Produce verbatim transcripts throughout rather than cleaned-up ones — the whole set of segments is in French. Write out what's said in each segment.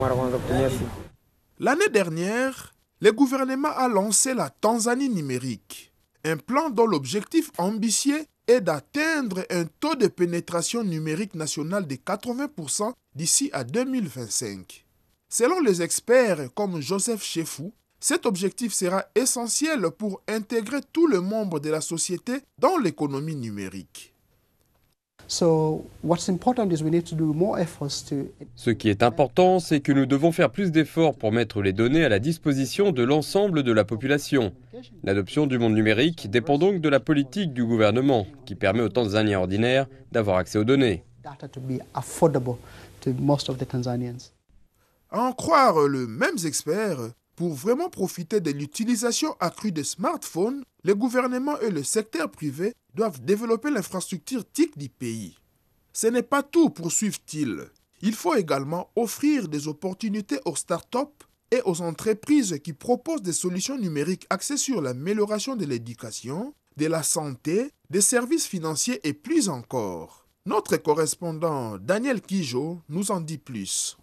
L'année dernière, le gouvernement a lancé la Tanzanie numérique, un plan dont l'objectif ambitieux est d'atteindre un taux de pénétration numérique national de quatre-vingts pour cent d'ici à deux mille vingt-cinq. Selon les experts comme Joseph Chefou, cet objectif sera essentiel pour intégrer tous les membres de la société dans l'économie numérique. So what's important is we need to do more efforts to... Ce qui est important, c'est que nous devons faire plus d'efforts pour mettre les données à la disposition de l'ensemble de la population. L'adoption du monde numérique dépend donc de la politique du gouvernement, qui permet aux Tanzaniens ordinaires d'avoir accès aux données. À en croire les mêmes experts, pour vraiment profiter de l'utilisation accrue des smartphones, le gouvernement et le secteur privé doivent développer l'infrastructure T I C du pays. Ce n'est pas tout, poursuivent-ils. Il faut également offrir des opportunités aux startups et aux entreprises qui proposent des solutions numériques axées sur l'amélioration de l'éducation, de la santé, des services financiers et plus encore. Notre correspondant Daniel Kijo nous en dit plus.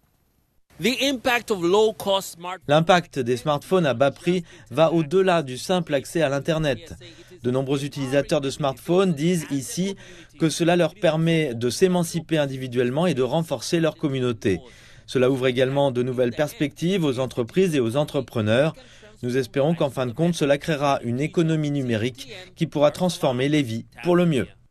L'impact des smartphones à bas prix va au-delà du simple accès à l'Internet. De nombreux utilisateurs de smartphones disent ici que cela leur permet de s'émanciper individuellement et de renforcer leur communauté. Cela ouvre également de nouvelles perspectives aux entreprises et aux entrepreneurs. Nous espérons qu'en fin de compte, cela créera une économie numérique qui pourra transformer les vies pour le mieux.